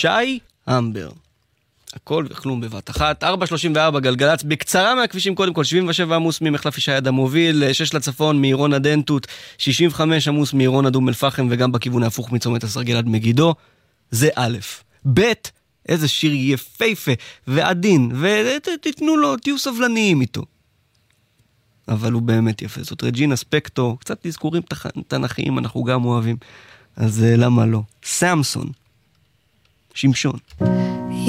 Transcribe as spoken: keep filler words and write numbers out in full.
שי המבר. הכל וכלום בבת אחת. ארבע שלושים וארבע גלגלץ, בקצרה מהכבישים, קודם כל שבעים ושבע עמוס ממחלף ישי עד המוביל, שש לצפון מעירון הדנטות, שישים וחמש עמוס מעירון עד אום אל-פחם, וגם בכיוון ההפוך מצומת הסרגל עד מגידו. זה א'. ב', איזה שיר יפהפה ועדין, ותתנו לו, תהיו סבלניים איתו. אבל הוא באמת יפה. זאת רג'ינה ספקטור, קצת תזכורים תנכיים, אנחנו גם אוהבים. אז למה לא? סמסון. שמשון.